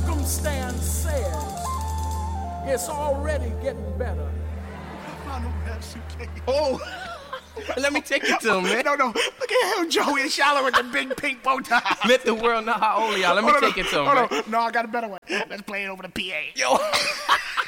circumstance says it's already getting better. Oh, let me take it to him, man. No. Look at him, Joey, in Shiloh with the big pink bow tie. Let the world know how old you are. Let me take it to him, man. No, I got a better one. Let's play it over the PA. Yo.